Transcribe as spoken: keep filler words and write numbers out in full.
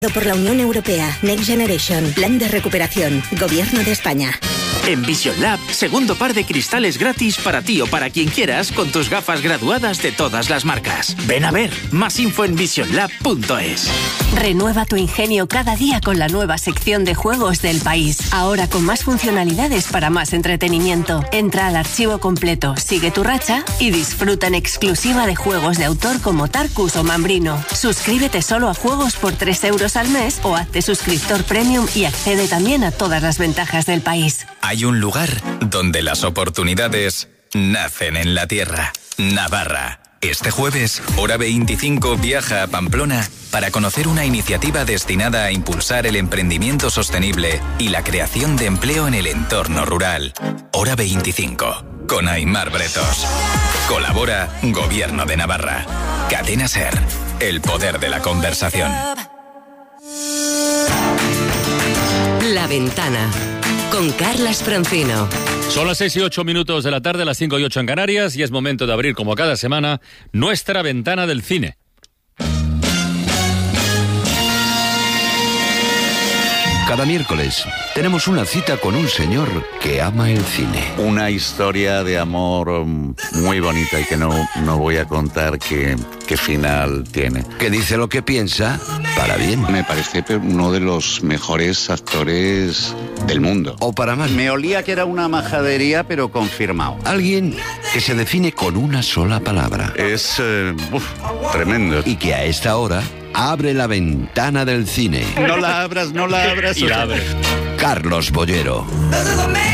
Por la Unión Europea, Next Generation, Plan de Recuperación, Gobierno de España. En Vision Lab, segundo par de cristales gratis para ti o para quien quieras con tus gafas graduadas de todas las marcas. Ven a ver, más info en vision lab punto es. Renueva tu ingenio cada día con la nueva sección de juegos del País. Ahora con más funcionalidades para más entretenimiento. Entra al archivo completo, sigue tu racha y disfruta en exclusiva de juegos de autor como Tarkus o Mambrino. Suscríbete solo a juegos por tres euros al mes o hazte suscriptor premium y accede también a todas las ventajas del País. Hay un lugar donde las oportunidades nacen en la tierra. Navarra. Este jueves, Hora veinticinco viaja a Pamplona para conocer una iniciativa destinada a impulsar el emprendimiento sostenible y la creación de empleo en el entorno rural. Hora veinticinco, con Aimar Bretos. Colabora Gobierno de Navarra. Cadena SER, el poder de la conversación. La Ventana, con Carlas Francino. Son las seis y ocho minutos de la tarde, las cinco y ocho en Canarias, y es momento de abrir, como cada semana, nuestra ventana del cine. Cada miércoles tenemos una cita con un señor que ama el cine. Una historia de amor muy bonita y que no, no voy a contar qué, qué final tiene. Que dice lo que piensa para bien. Me parece uno de los mejores actores del mundo. O para mal. Me olía que era una majadería, pero confirmado. Alguien que se define con una sola palabra. Es eh, uf, tremendo. Y que a esta hora abre la ventana del cine. No la abras, no la abras. Y la abre. Carlos Bollero.